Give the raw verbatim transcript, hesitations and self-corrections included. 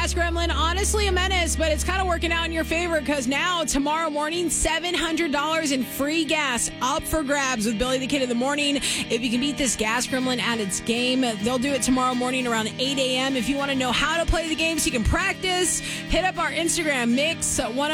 Gas Gremlin. Honestly a menace, but it's kind of working out in your favor because now, tomorrow morning, seven hundred dollars in free gas up for grabs with Billy the Kid in the morning. If you can beat this Gas Gremlin at its game, they'll do it tomorrow morning around eight a.m. If you want to know how to play the game so you can practice, hit up our Instagram, Mix one